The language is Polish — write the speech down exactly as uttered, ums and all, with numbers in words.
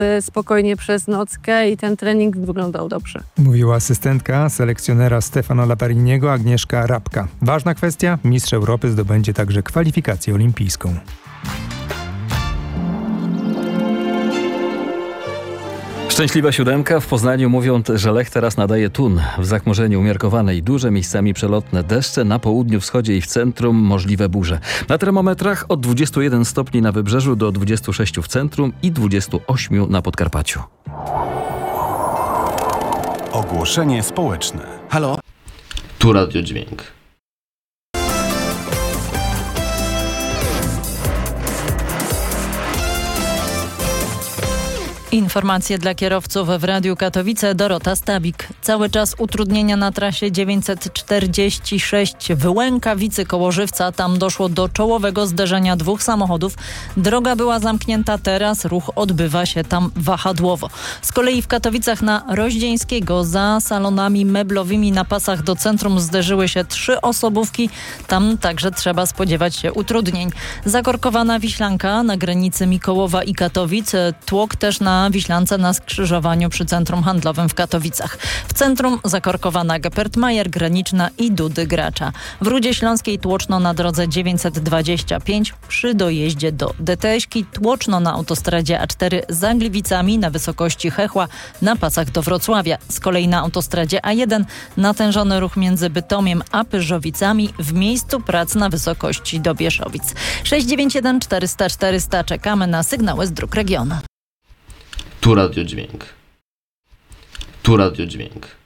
spokojnie przez nockę i ten trening wyglądał dobrze. Mówiła asystentka selekcjonera Stefano Lapariniego Agnieszka Rabka. Ważna kwestia, mistrz Europy zdobędzie także kwalifikację olimpijską. Szczęśliwa siódemka. W Poznaniu mówią, że Lech teraz nadaje tun. W zachmurzeniu umiarkowane i duże, miejscami przelotne deszcze, na południu, wschodzie i w centrum możliwe burze. Na termometrach od dwudziestu jeden stopni na wybrzeżu do dwudziestu sześciu w centrum i dwudziestu ośmiu na Podkarpaciu. Ogłoszenie społeczne. Halo? Tu Radio Dźwięk. Informacje dla kierowców w Radiu Katowice. Dorota Stabik. Cały czas utrudnienia na trasie dziewięćset czterdzieści sześć Wyłęka-Wicy koło Żywca. Tam doszło do czołowego zderzenia dwóch samochodów. Droga była zamknięta, teraz ruch odbywa się tam wahadłowo. Z kolei w Katowicach na Roździeńskiego za salonami meblowymi na pasach do centrum zderzyły się trzy osobówki. Tam także trzeba spodziewać się utrudnień. Zakorkowana Wiślanka na granicy Mikołowa i Katowic. Tłok też na Wiślance na skrzyżowaniu przy Centrum Handlowym w Katowicach. W centrum zakorkowana Gepertmajer, Graniczna i Dudy Gracza. W Rudzie Śląskiej tłoczno na drodze dziewięćset dwadzieścia pięć przy dojeździe do Deteśki, tłoczno na autostradzie A cztery za Gliwicami na wysokości Chechła na pasach do Wrocławia. Z kolei na autostradzie A jeden natężony ruch między Bytomiem a Pyrzowicami w miejscu prac na wysokości do Bieszowic. sześć dziewięć jeden czterysta czterysta. Czekamy na sygnały z dróg regionu. Tu Radio Dźwięk. Tu Radio Dźwięk.